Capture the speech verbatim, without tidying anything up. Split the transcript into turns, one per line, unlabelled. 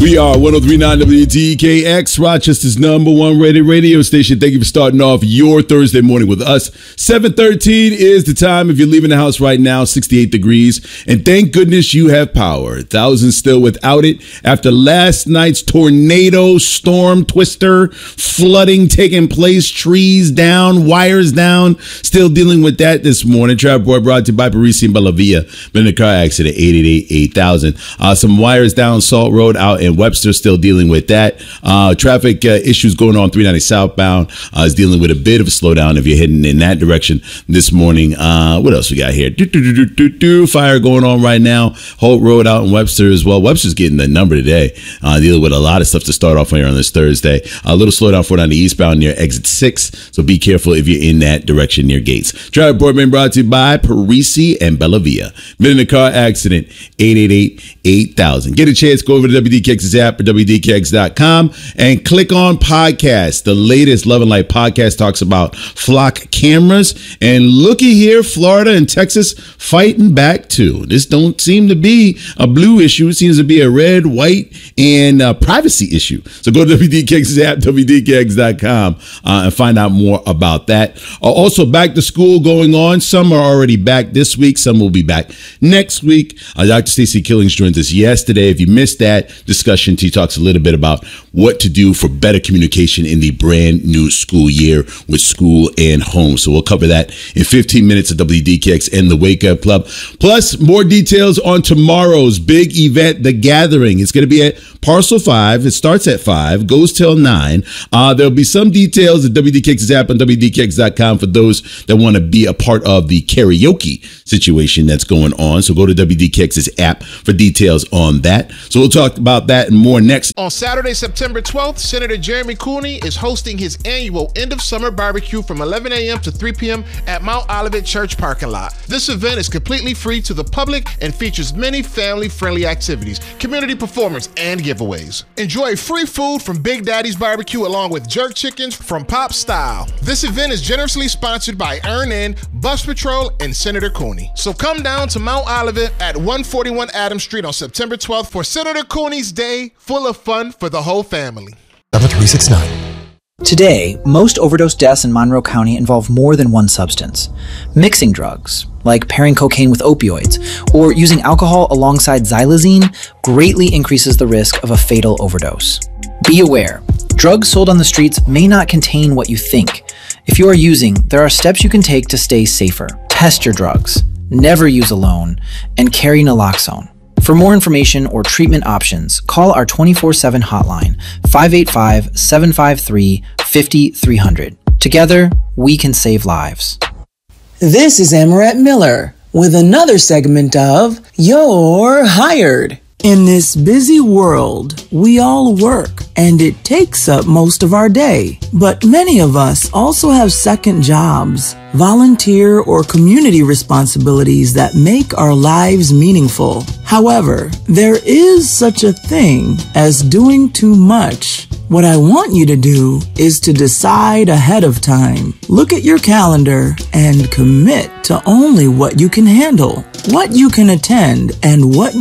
We are one oh three point nine W D K X, Rochester's number one rated radio station. Thank you for starting off your Thursday morning with us. seven thirteen is the time if you're leaving the house right now, sixty-eight degrees. And thank goodness you have power. Thousands still without it after last night's tornado, storm, twister, flooding taking place, trees down, wires down. Still dealing with that this morning. Traffic Boy brought to you by Parisi and Bellavia. Been in a car accident, eight eight eight, eight thousand. Uh, some wires down Salt Road out in Webster, still dealing with that. Uh, traffic uh, issues going on three ninety southbound uh, is dealing with a bit of a slowdown if you're heading in that direction this morning. Uh, what else we got here? Do, do, do, do, do, do. Fire going on right now. Holt Road out in Webster as well. Webster's getting the number today. Uh, dealing with a lot of stuff to start off here on this Thursday. A little slowdown for ninety eastbound near exit six. So be careful if you're in that direction near Gates. Traffic report being brought to you by Parisi and Bellavia. Been in a car accident, eight eight eight, eight thousand. Get a chance, go over to W D K X's app or W D K X dot com and click on podcast. The latest Love and Light podcast talks about flock cameras. And looky here, Florida and Texas fighting back too. This don't seem to be a blue issue. It seems to be a red, white, and uh, privacy issue. So go to W D K X's app, W D K X dot com, uh, and find out more about that. Uh, also, back to school going on. Some are already back this week. Some will be back next week. Uh, Doctor Stacy Killings joined us yesterday. If you missed that discussion, she talks a little bit about what to do for better communication in the brand new school year with school and home. So we'll cover that in fifteen minutes of W D K X and the Wake Up Club. Plus, more details on tomorrow's big event, The Gathering. It's going to be at Parcel five. It starts at five, goes till nine. Uh, there'll be some details at W D K X's app and W D K X dot com for those that want to be a part of the karaoke situation that's going on. So go to W D K X's app for details on that. So we'll talk about that and more next.
On Saturday, September twelfth, Senator Jeremy Cooney is hosting his annual end of summer barbecue from eleven a.m. to three p.m. at Mount Olivet Church parking lot. This event is completely free to the public and features many family-friendly activities, community performance, and giveaways. Enjoy free food from Big Daddy's Barbecue along with jerk chickens from Pop Style. This event is generously sponsored by Earn In, Bus Patrol, and Senator Cooney. So come down to Mount Olivet at one forty-one Adams Street on September twelfth for Senator Cooney's Day, full of fun for the whole family.
Number three six nine.
Today, most overdose deaths in Monroe County involve more than one substance. Mixing drugs, like pairing cocaine with opioids, or using alcohol alongside xylazine, greatly increases the risk of a fatal overdose. Be aware, drugs sold on the streets may not contain what you think. If you are using, there are steps you can take to stay safer. Test your drugs, never use alone, and carry naloxone. For more information or treatment options, call our twenty-four seven hotline, five eight five, seven five three, five three zero zero. Together, we can save lives.
This is Amaret Miller with another segment of You're Hired. In this busy world, we all work, and it takes up most of our day. But many of us also have second jobs, volunteer or community responsibilities that make our lives meaningful. However, there is such a thing as doing too much. What I want you to do is to decide ahead of time. Look at your calendar and commit to only what you can handle, what you can attend, and what